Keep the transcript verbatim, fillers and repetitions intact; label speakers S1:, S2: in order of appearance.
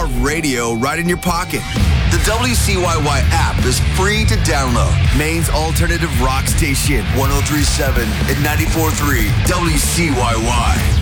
S1: star radio right in your pocket. The W C Y Y app is free to download. Maine's alternative rock station, one oh three point seven and ninety-four point three W C Y Y.